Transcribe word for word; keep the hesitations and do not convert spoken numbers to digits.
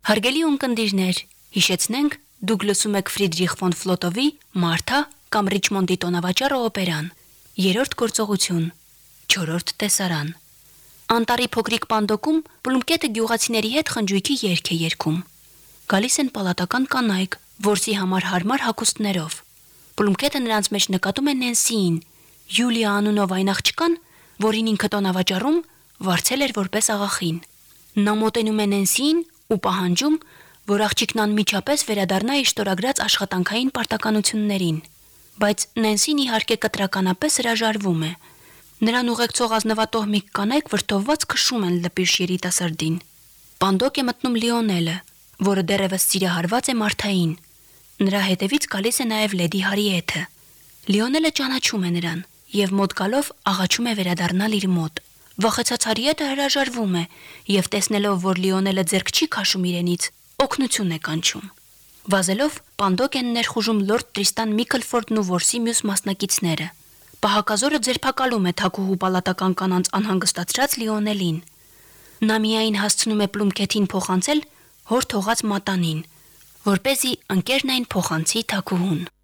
Հարգելի ունկնդիրներ, հիշեցնենք, դուք լսում եք Ֆրիդրիխ ֆոն Ֆլոտովի «Մարթա» կամ Ռիչմոնդի տոնավաճառը օպերան, երրորդ գործողություն, չորրորդ տեսարան։ Անտարի փոքրիկ պանդոկում Պլումկետը գյուղացիների հետ խնջույքի երգ է երգում։ Գալիս են պալատական կանայք, որսի համար հարմար հագուստներով։ Պլումկետը նրանց մեջ նկատում է Նենսիին, Յուլիա անունով այն աղջկան, որին ինքը տոնավաճառում վարձել էր որպես աղախին։ Նա մոտենում է Նենսիին ու պահանջում, որ աղջիկն անմիջապես վերադառնա իր շտորագրած աշխատանքային պարտականություններին, բայց Նենսին իհարկե կտրականապես հրաժարվում է։ Նրան ուղեկցող ազնվատոհմիկ կանայք վրդովված քշում են լպիրշ երիտասարդին։ Պանդոկ է մտնում Լիոնելը, որը դեռևս սիրահարված է Մարթային։ Նրա հետևից գալիս է նաև լեդի Հարիեթը։ Լիոնելը ճանաչում է նրան եւ մոտ գալով աղաչում է վերադառնալ իր մոտ։ Վախեցած Հարիեթը հրաժարվում է եւ տեսնելով, որ Լիոնելը ձեռք չի քաշում իրենից, օգնություն է կանչում։ Վազելով պանդոկ են ներխուժում լորդ Տրիստան Միքլֆորդն ու որսի մյուս մասնակիցները։ Պահակազորը ձերբակալում է թագուհու պալատական կանանց անհանգստացրած Լիոնելին։ Նա միայն հասցնում է Պլումկետին փոխանցել հոր թողած մատանին, որպեսզի ընկերն այն փոխանցի թագուհուն։